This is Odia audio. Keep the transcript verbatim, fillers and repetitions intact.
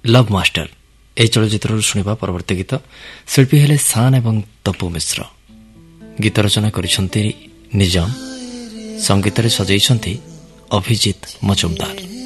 ଲଭ୍ ମାଷ୍ଟର ଏହି ଚଳଚ୍ଚିତ୍ରରୁ ଶୁଣିବା ପରବର୍ତ୍ତୀ ଗୀତ। ଶିଳ୍ପୀ ହେଲେ ଶାନ୍ ଏବଂ ତପୁ ମିଶ୍ର। ଗୀତ ରଚନା କରିଛନ୍ତି ନିଜାମ, ସଙ୍ଗୀତରେ ସଜେଇଛନ୍ତି ଅଭିଜିତ ମଜୁମଦାର।